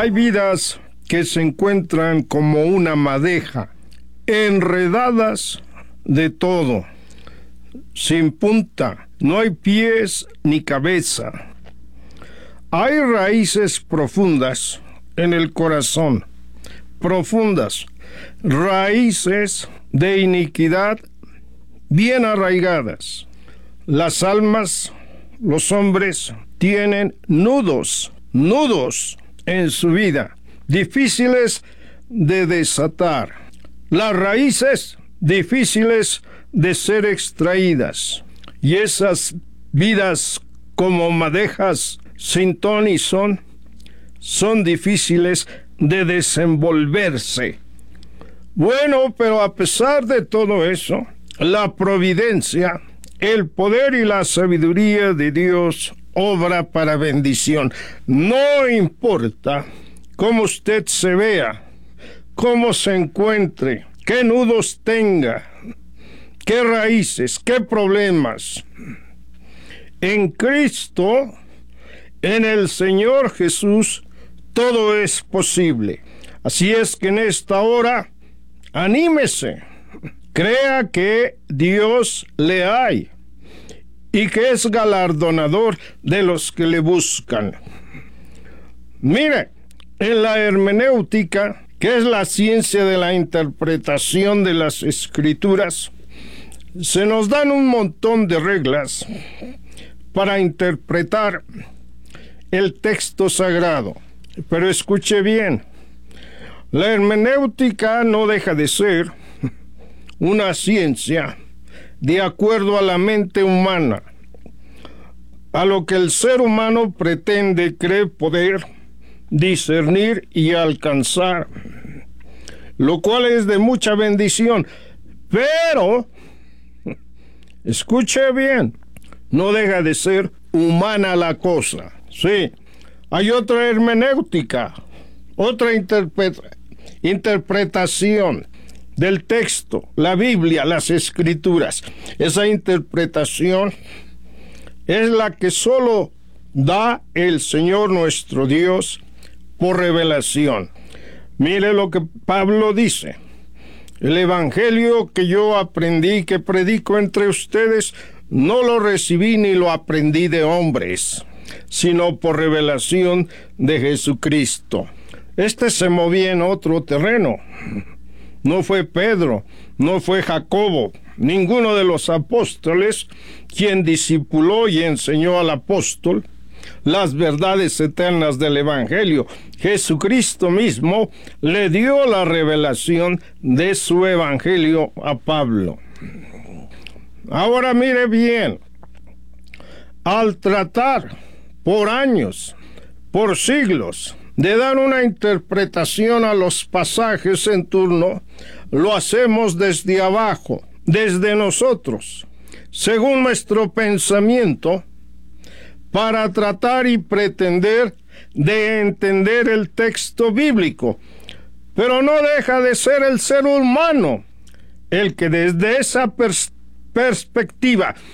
Hay vidas que se encuentran como una madeja, enredadas de todo, sin punta, no hay pies ni cabeza. Hay raíces profundas en el corazón, profundas, raíces de iniquidad bien arraigadas. Las almas, los hombres, tienen nudos en su vida, difíciles de desatar. Las raíces difíciles de ser extraídas. Y esas vidas como madejas sin ton y son difíciles de desenvolverse. Bueno, pero a pesar de todo eso, la providencia, el poder y la sabiduría de Dios obra para bendición. No importa cómo usted se vea, cómo se encuentre, qué nudos tenga, qué raíces, qué problemas. En Cristo, en el Señor Jesús, todo es posible. Así es que en esta hora, anímese, crea que Dios le hay y que es galardonador de los que le buscan. Mire, en la hermenéutica, que es la ciencia de la interpretación de las Escrituras, se nos dan un montón de reglas para interpretar el texto sagrado. Pero escuche bien, la hermenéutica no deja de ser una ciencia de acuerdo a la mente humana, a lo que el ser humano pretende, cree poder discernir y alcanzar, lo cual es de mucha bendición. Pero, escuche bien, no deja de ser humana la cosa. Sí, hay otra hermenéutica, otra interpretación del texto, la Biblia, las Escrituras. Esa interpretación es la que solo da el Señor nuestro Dios por revelación. Mire lo que Pablo dice: el evangelio que yo aprendí, que predico entre ustedes, no lo recibí ni lo aprendí de hombres, sino por revelación de Jesucristo. Este se movía en otro terreno. No fue Pedro, no fue Jacobo, ninguno de los apóstoles quien discipuló y enseñó al apóstol las verdades eternas del Evangelio. Jesucristo mismo le dio la revelación de su Evangelio a Pablo. Ahora mire bien, al tratar por años, por siglos, de dar una interpretación a los pasajes en turno, lo hacemos desde abajo, desde nosotros, según nuestro pensamiento, para tratar y pretender de entender el texto bíblico. Pero no deja de ser el ser humano el que desde esa perspectiva,